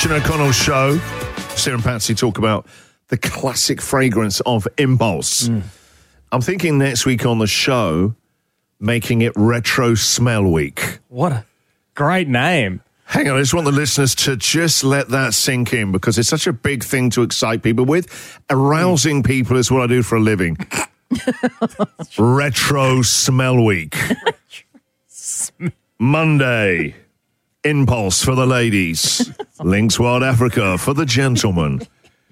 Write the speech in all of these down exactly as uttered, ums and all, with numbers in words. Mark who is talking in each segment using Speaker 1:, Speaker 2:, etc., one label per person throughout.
Speaker 1: Richard O'Connell Show. Sarah and Patsy talk about the classic fragrance of Impulse. Mm. I'm thinking next week on the show, making it Retro Smell Week.
Speaker 2: What a great name.
Speaker 1: Hang on, I just want the listeners to just let that sink in because it's such a big thing to excite people with. Arousing people is what I do for a living. Retro Smell Week. Monday, Impulse for the ladies. Lynx Wild Africa for the gentlemen.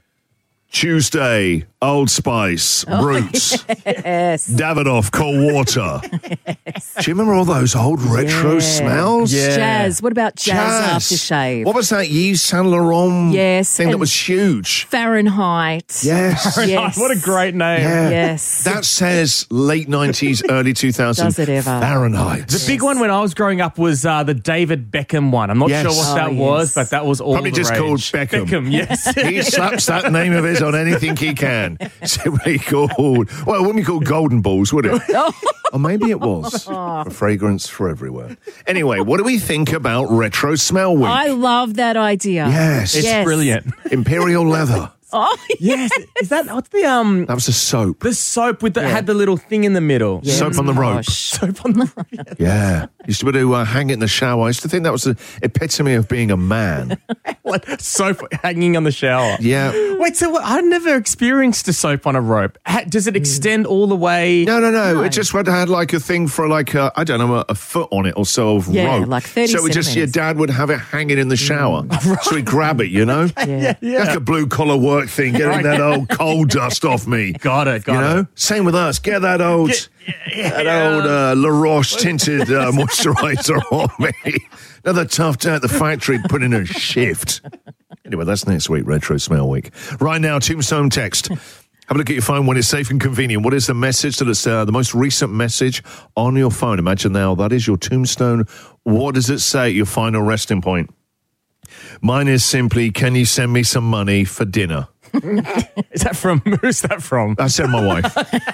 Speaker 1: Tuesday, Old Spice, oh, Roots,
Speaker 3: yes.
Speaker 1: Davidoff, Cold Water. Yes. Do you remember all those old retro
Speaker 3: yeah.
Speaker 1: smells?
Speaker 3: Yeah. Jazz. What about Jazz,
Speaker 1: Jazz
Speaker 3: aftershave?
Speaker 1: What was that Yves Saint Laurent
Speaker 3: yes.
Speaker 1: thing that was huge?
Speaker 3: Fahrenheit.
Speaker 1: Yes.
Speaker 2: Fahrenheit.
Speaker 3: yes.
Speaker 2: What a great name.
Speaker 1: Yeah.
Speaker 3: Yes.
Speaker 1: That says late nineties, early two thousands.
Speaker 3: Does it ever?
Speaker 1: Fahrenheit.
Speaker 2: The big one when I was growing up was uh, the David Beckham one. I'm not
Speaker 1: yes.
Speaker 2: sure what
Speaker 3: oh,
Speaker 2: that
Speaker 3: yes.
Speaker 2: was, but that was all
Speaker 1: Probably
Speaker 2: the
Speaker 1: just
Speaker 2: rage.
Speaker 1: called Beckham.
Speaker 2: Beckham, yes.
Speaker 1: He slaps that name of his on anything he can. Simply called, well, it wouldn't be called Golden Balls, would it? Or maybe it was. A fragrance for everywhere. Anyway, what do we think about Retro Smell Week?
Speaker 3: I love that idea.
Speaker 1: Yes.
Speaker 2: It's
Speaker 3: yes.
Speaker 2: brilliant.
Speaker 1: Imperial Leather.
Speaker 3: Oh,
Speaker 2: yes. Is that, what's the, um...
Speaker 1: That was a soap.
Speaker 2: The soap with the,
Speaker 3: Yeah.
Speaker 2: had the little thing in the middle.
Speaker 3: Yeah.
Speaker 1: Soap on the rope.
Speaker 3: Gosh.
Speaker 2: Soap on the rope.
Speaker 1: Yeah. Used to be able to uh, hang it in the shower. I used to think that was the epitome of being a man.
Speaker 2: What? Soap hanging on the shower.
Speaker 1: Yeah.
Speaker 2: Wait, so what, I've never experienced a soap on a rope. Ha, does it extend all the way?
Speaker 1: No, no, no,
Speaker 3: No.
Speaker 1: It just had, had like a thing for like, a, I don't know, a, a foot on it or so of
Speaker 3: Yeah,
Speaker 1: rope.
Speaker 3: like thirty
Speaker 1: So it just, your
Speaker 3: centimetres.
Speaker 1: dad would have it hanging in the shower. So he'd grab it, you know?
Speaker 3: Yeah.
Speaker 2: Yeah.
Speaker 1: Like a blue collar work thing, getting that old coal dust off me.
Speaker 2: Got it, got
Speaker 1: you know?
Speaker 2: it.
Speaker 1: Same with us. Get that old,
Speaker 2: Get- yeah.
Speaker 1: that old uh, La Roche tinted uh, moisturiser on me. Another tough day at the factory, put in a shift. Anyway, that's next week, Retro Smell Week. Right now, Tombstone text. Have a look at your phone when it's safe and convenient. What is the message that is uh, the most recent message on your phone? Imagine now that is your tombstone. What does it say at your final resting point? Mine is simply, can you send me some money for dinner?
Speaker 2: Is that from, who's that from?
Speaker 1: I said my wife.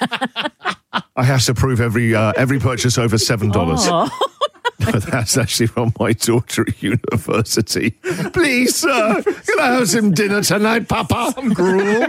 Speaker 1: I have to prove every uh, every purchase over seven dollars.
Speaker 3: Oh.
Speaker 1: That's actually from my daughter at university. Please, sir, can I have some dinner tonight, Papa? Some gruel.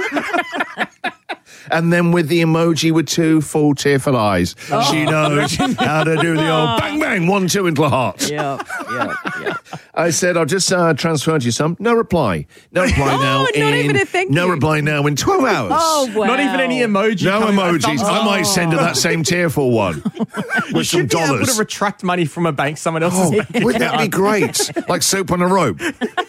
Speaker 1: And then with the emoji with two full tearful eyes.
Speaker 3: Oh.
Speaker 1: She knows how to do the old bang, bang, one, two into the heart.
Speaker 3: Yeah, yeah, yeah.
Speaker 1: I said, I'll just uh, transfer to you some. No reply. No reply
Speaker 3: Oh,
Speaker 1: now.
Speaker 3: not
Speaker 1: in,
Speaker 3: even a thank
Speaker 1: No
Speaker 3: you.
Speaker 1: reply now in twelve hours.
Speaker 3: Oh, wow.
Speaker 2: Not even any emoji.
Speaker 1: No
Speaker 2: coming back.
Speaker 1: emojis. I might send her that same tearful one with
Speaker 2: You
Speaker 1: some
Speaker 2: should be able
Speaker 1: dollars.
Speaker 2: to retract money from a bank, someone else's
Speaker 1: Oh,
Speaker 2: bank
Speaker 1: wouldn't that be
Speaker 2: account.
Speaker 1: great? Like soap on a rope.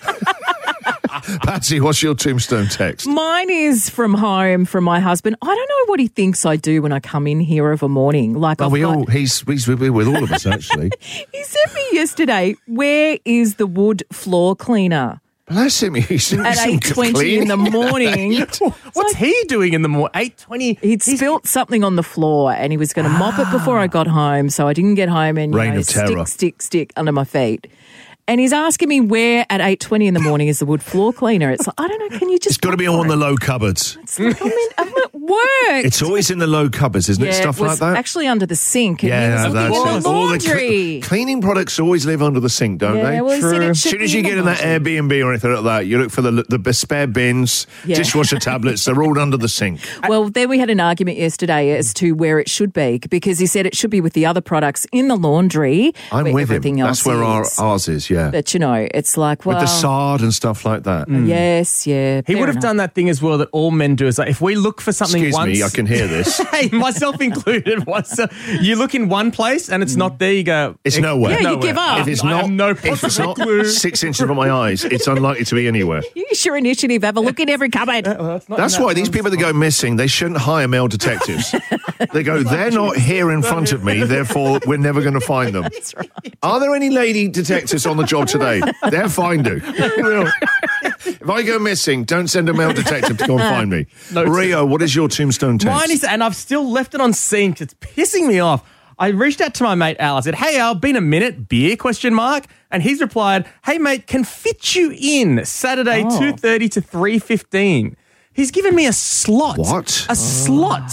Speaker 1: Patsy, what's your tombstone text?
Speaker 3: Mine is from home from my husband. I don't know what he thinks I do when I come in here of a morning. Like
Speaker 1: Well,
Speaker 3: I've
Speaker 1: we
Speaker 3: got-
Speaker 1: all, he's, he's with, with all of us, actually.
Speaker 3: He said me yesterday, where is the wood floor cleaner?
Speaker 1: Bless him. He's doing
Speaker 3: At
Speaker 1: some
Speaker 3: eight twenty in the
Speaker 1: cleaning.
Speaker 3: morning.
Speaker 2: What's he doing in the morning? eight twenty
Speaker 3: He'd spilt something on the floor and he was going to mop it before I got home, so I didn't get home and you
Speaker 1: Reign
Speaker 3: know,
Speaker 1: of terror.
Speaker 3: stick, stick, stick under my feet. And he's asking me where at eight twenty in the morning is the wood floor cleaner. It's like, I don't know, can you just...
Speaker 1: It's got to be on the low cupboards.
Speaker 3: It's like, I'm, in, I'm at work.
Speaker 1: It's always in the low cupboards, isn't
Speaker 3: yeah,
Speaker 1: it? Stuff
Speaker 3: it was
Speaker 1: like that.
Speaker 3: actually under the sink. And he
Speaker 1: Yeah,
Speaker 3: was
Speaker 1: that's
Speaker 3: looking at
Speaker 1: it.
Speaker 3: the
Speaker 1: All the cle-
Speaker 3: laundry.
Speaker 1: cleaning products always live under the sink, don't
Speaker 3: yeah,
Speaker 1: they?
Speaker 3: well, he said it
Speaker 1: As
Speaker 3: should
Speaker 1: soon as
Speaker 3: be
Speaker 1: you get in that
Speaker 3: laundry.
Speaker 1: Airbnb or anything like that, you look for the the spare bins,
Speaker 3: Yeah.
Speaker 1: dishwasher tablets. They're all under the sink.
Speaker 3: Well, then we had an argument yesterday as to where it should be because he said it should be with the other products in the laundry.
Speaker 1: I'm
Speaker 3: where
Speaker 1: with him.
Speaker 3: everything else
Speaker 1: That's where our,
Speaker 3: is.
Speaker 1: ours is. Yeah,
Speaker 3: But you know, it's like, well,
Speaker 1: with the sard and stuff like that.
Speaker 3: yes, yeah.
Speaker 2: He
Speaker 3: fair
Speaker 2: would have
Speaker 3: enough.
Speaker 2: done that thing as well that all men do. Is like if we look for something
Speaker 1: Excuse
Speaker 2: once,
Speaker 1: me, I can hear this.
Speaker 2: hey, myself included. Myself, you look in one place and it's not there. You go,
Speaker 1: It's
Speaker 2: "Eh,
Speaker 1: nowhere.
Speaker 3: Yeah, you
Speaker 2: nowhere."
Speaker 3: give up.
Speaker 1: If it's
Speaker 2: I
Speaker 1: not,
Speaker 2: have no
Speaker 1: if it's
Speaker 2: possible
Speaker 1: not
Speaker 2: clue.
Speaker 1: six inches from my eyes, it's unlikely to be anywhere.
Speaker 3: Use your initiative. Have a look in every cupboard.
Speaker 1: That's why these people that go missing, they shouldn't hire male detectives. They go, they're not here in front of me, therefore we're never going to find them.
Speaker 3: That's right.
Speaker 1: Are there any lady detectives on the job today? They'll find you. If I go missing, don't send a male detective to go and find me.
Speaker 2: No,
Speaker 1: Rio, what is your tombstone text?
Speaker 2: Mine is, and I've still left it on sync. It's pissing me off. I reached out to my mate Al. I said, "Hey Al, been a minute? Beer?" Question mark. And he's replied, "Hey mate, can fit you in Saturday
Speaker 3: Oh.
Speaker 2: two thirty to three fifteen." He's given me a slot.
Speaker 1: What?
Speaker 2: A slot.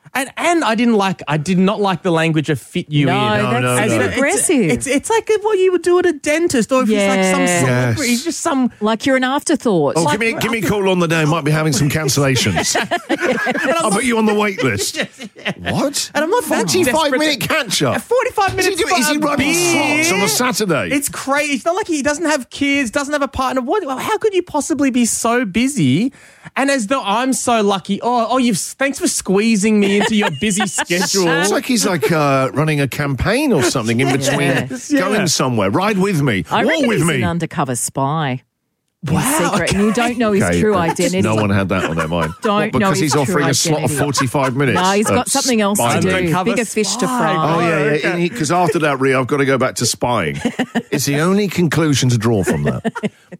Speaker 2: And and I didn't like, I did not like the language of fit you
Speaker 3: No,
Speaker 2: in.
Speaker 3: that's
Speaker 1: no,
Speaker 3: it's
Speaker 1: no.
Speaker 2: It's-
Speaker 3: aggressive.
Speaker 2: It's, it's like what you would do at a dentist, or if he's like some
Speaker 3: Yeah.
Speaker 2: celebrity,
Speaker 1: Yes.
Speaker 2: he's just some.
Speaker 3: like you're an afterthought.
Speaker 1: Oh, give me give me a call on the day. I might be having some cancellations. I'll put you on the wait list. What?
Speaker 2: And I'm not that
Speaker 1: forty-five
Speaker 2: desperate
Speaker 1: minute
Speaker 2: to-
Speaker 1: catch
Speaker 2: A
Speaker 1: up.
Speaker 2: forty-five
Speaker 1: Is he,
Speaker 2: minutes.
Speaker 1: doing, is
Speaker 2: for
Speaker 1: he
Speaker 2: a
Speaker 1: running
Speaker 2: beer.
Speaker 1: slots on a Saturday?
Speaker 2: It's crazy. It's not like he doesn't have kids, doesn't have a partner. What? How could you possibly be so busy? And as though I'm so lucky. Oh, oh, you've thanks for squeezing me into your busy schedule.
Speaker 1: It's like he's like uh, running a campaign or something in between
Speaker 3: Yes,
Speaker 2: yeah.
Speaker 1: going somewhere. Ride with me.
Speaker 3: I
Speaker 1: Walk
Speaker 3: reckon
Speaker 1: with
Speaker 3: he's
Speaker 1: me.
Speaker 3: an undercover spy. In
Speaker 2: Wow,
Speaker 3: secret, and you don't know his
Speaker 1: Okay,
Speaker 3: true
Speaker 1: but
Speaker 3: identity.
Speaker 1: No one had that on their mind.
Speaker 3: Don't
Speaker 1: What,
Speaker 3: know
Speaker 1: because
Speaker 3: his
Speaker 1: he's
Speaker 3: true
Speaker 1: offering a slot of
Speaker 3: identity.
Speaker 1: forty-five minutes.
Speaker 3: No, he's
Speaker 1: of
Speaker 3: got something else to
Speaker 1: spying.
Speaker 3: do.
Speaker 2: Undercover
Speaker 3: Bigger fish to
Speaker 2: spy.
Speaker 3: fry.
Speaker 1: Oh, yeah, yeah. Because after that, Rhea, I've got to go back to spying. It's the only conclusion to draw from that.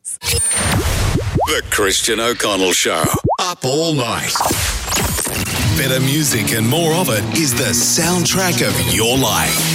Speaker 4: The Christian O'Connell Show. Up all night. Better music and more of it is the soundtrack of your life.